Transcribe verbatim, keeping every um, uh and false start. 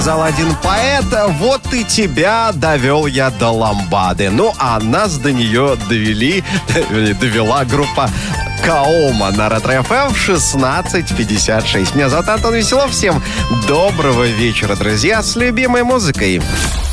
Сказал один поэт: вот и тебя довел я до ламбады. Ну, а нас до нее довели, довела группа Каома на Ретро-эф эм в шестнадцать пятьдесят шесть. Меня зовут Антон Веселов. Всем доброго вечера, друзья, с любимой музыкой.